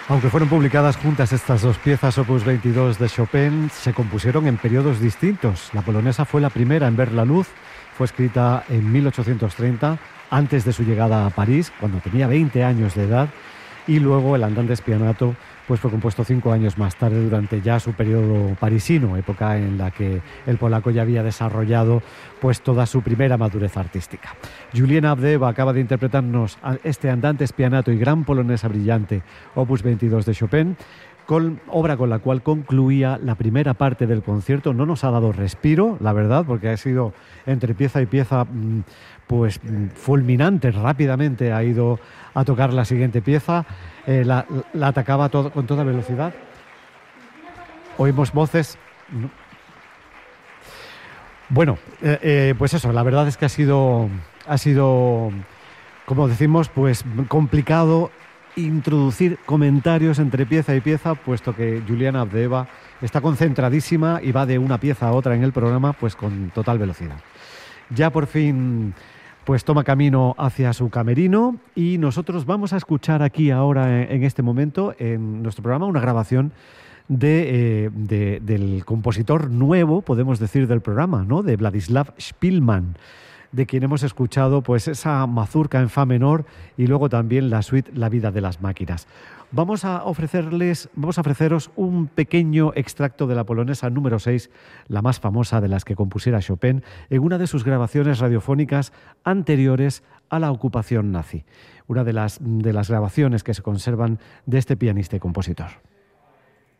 Aunque fueron publicadas juntas estas dos piezas, Opus 22 de Chopin, se compusieron en periodos distintos. La polonesa fue la primera en ver la luz, fue escrita en 1830, antes de su llegada a París, cuando tenía 20 años de edad, y luego el Andante Spianato pues fue compuesto 5 años más tarde, durante ya su periodo parisino, época en la que el polaco ya había desarrollado pues toda su primera madurez artística. Juliena Avdeeva acaba de interpretarnos este Andante Spianato y gran polonesa brillante, Opus 22 de Chopin, obra con la cual concluía la primera parte del concierto. No nos ha dado respiro, la verdad, porque ha sido entre pieza y pieza pues fulminante. Rápidamente ha ido a tocar la siguiente pieza, la atacaba con toda velocidad. Oímos voces. Bueno, pues eso, la verdad es que ha sido, como decimos, pues complicado introducir comentarios entre pieza y pieza, puesto que Juliana Avdeeva está concentradísima y va de una pieza a otra en el programa pues con total velocidad. Ya por fin pues toma camino hacia su camerino y nosotros vamos a escuchar aquí ahora en este momento en nuestro programa una grabación del compositor nuevo, podemos decir, del programa, ¿no? De Władysław Szpilman, de quien hemos escuchado pues esa mazurca en fa menor y luego también la suite La vida de las máquinas. Vamos a ofreceros un pequeño extracto de la polonesa número 6, la más famosa de las que compusiera Chopin, en una de sus grabaciones radiofónicas anteriores a la ocupación nazi. Una de las grabaciones que se conservan de este pianista y compositor.